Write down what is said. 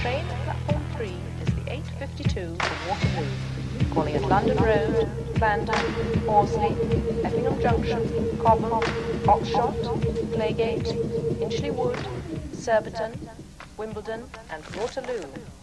train at platform 3 is the 8:52 to Waterloo, calling at London Road, Clarendon, Horsley, Effingham Junction, Cobham, Oxshott, Claygate, Inchley Wood, Surbiton, Wimbledon and Waterloo.